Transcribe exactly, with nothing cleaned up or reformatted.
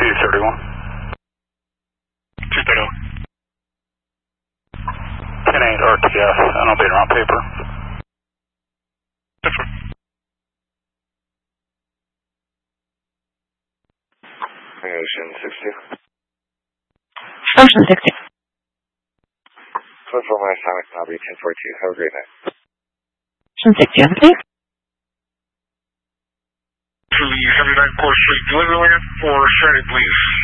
two thirty-one. two thirty-one. ten eight R T F, and I'll be around paper. Different. Ocean sixty. Ocean sixty. Code for my Sonic Lobby ten forty-two. Have a great night. Ocean sixty, have a please. To the seventy-nine Court Street delivery line for Saturday, please.